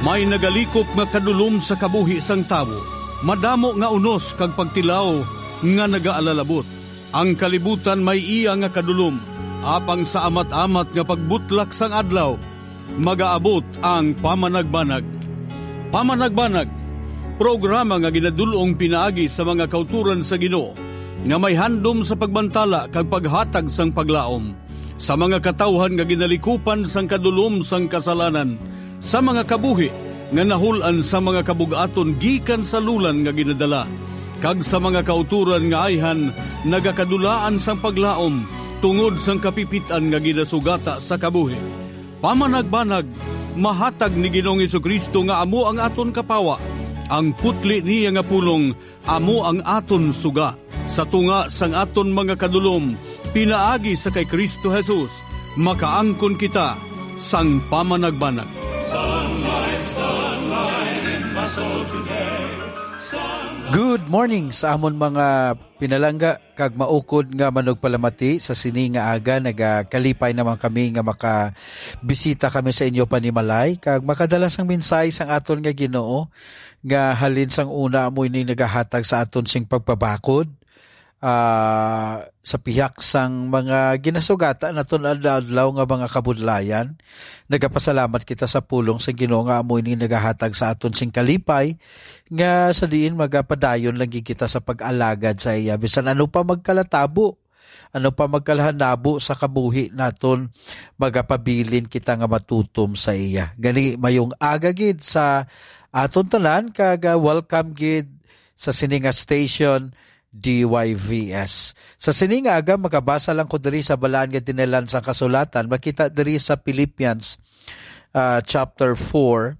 May nagalikop nga kadulom sa kabuhi sang tawo, madamo nga unos kag pagtilaw nga nagaalalabot. Ang kalibutan may iya nga kadulom, apang sa amat-amat nga pagbutlak sang adlaw, magaabot ang pamanagbanag. Pamanagbanag, programa nga ginadulong pinaagi sa mga kauturan sa Ginoo, nga may handom sa pagbantala kag paghatag sang paglaom, sa mga katawhan nga ginalikupan sang kadulom sang kasalanan, sa mga kabuhi nga nahulan sa mga kabugaton gikan sa lulan nga ginadala, kag sa mga kauturan nga ayhan nagakadulaan sang paglaom tungod sang kapipitan nga ginasugata sa kabuhi. Pamanagbanag, mahatag ni Ginoong Jesucristo nga amo ang aton kapawa, ang putli niya nga pulong amo ang aton suga. Sa tunga sang aton mga kadulom, pinaagi sa kay Kristo Jesus, makaangkon kita sang pamanagbanag. Sunlight in my soul today. Good morning sa amon mga pinalangga kag maukod nga manugpalamati sa sini nga aga. Nagakalipay naman kami nga makabisita kami sa inyo panimalay kag makadala sang minsay sang aton nga Ginoo nga halin sang una mo ini nagahatag sa aton sing pagpabakod sa piyak sang mga ginasugata naton adlaw nga mga kabudlayan. Nagapasalamat kita sa pulong sa Ginoo nga amo ini nagahatag sa aton sing kalipay nga sa diin magapadayon lagi kita sa pag-alagad sa iya bisan ano pa magkalatabo, ano pa magkalahanabo sa kabuhi naton, magapabilin kita nga matutom sa iya. Gani mayong aga gid sa aton tanan kag welcome gid sa sininga station DYVS. Sa sininga aga makabasa lang ko diri sa balaan nga tinelan sa kasulatan, makita diri sa Philippians chapter 4.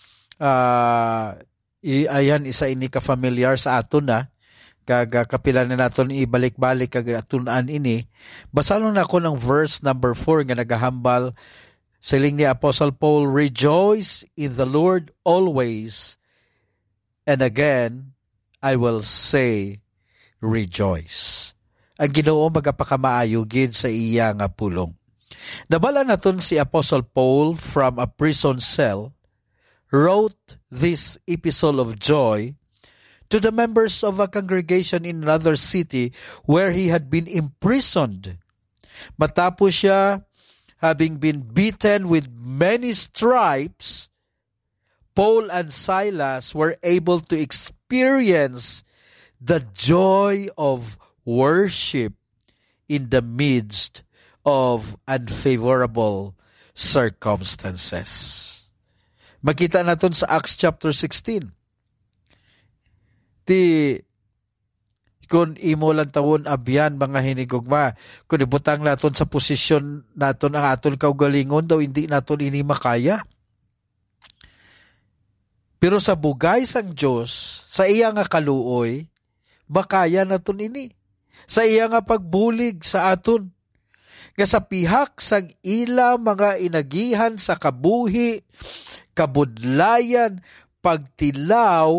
Ayan isa ini ka familiar sa aton na kag kapila na naton ibalik-balik kag atunan ini. Basalon na ako ng verse number 4 nga nagahambal siling ni Apostle Paul, "Rejoice in the Lord always, and again I will say rejoice." Ang Ginoo magapakamaayo gid sa iya nga pulong. Nabala naton si Apostle Paul from a prison cell wrote this epistle of joy to the members of a congregation in another city where he had been imprisoned. Matapos siya having been beaten with many stripes, Paul and Silas were able to experience the joy of worship in the midst of unfavorable circumstances. Makita natin sa Acts chapter 16. Kung imo lang tawon abyan mga hinigugma, kung ibutang naton sa posisyon naton ang aton kaugalingon daw hindi naton ini makaya. Pero sa bugay sang Dios, sa iya nga kaluoy, makaya naton ini. Sa iya nga pagbulig sa aton. Nga sa pihak sang ila mga inagihan sa kabuhi, kabudlayan, pagtilaw,